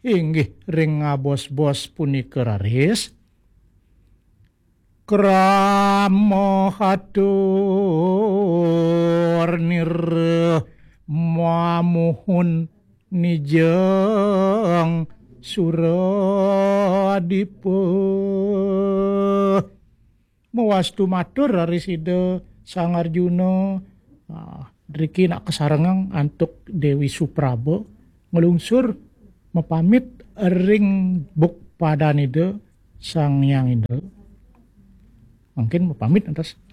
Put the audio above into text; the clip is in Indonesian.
inggih ring ngabos-bos punika raris krama hatur mamuhun nijeng Suradipa mawastu matur Rarisida Sang Arjuna driki nak kesarengang antuk Dewi Supraba ngelungsur mepamit ring buk padanida Sang Hyang Indra mungkin mepamit atas